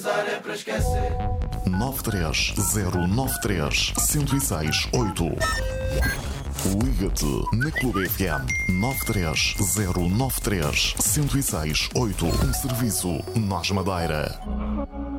bazar é para esquecer. 93093-1068. Liga-te na Clube FM 93093-1068. Um serviço Nós Madeira.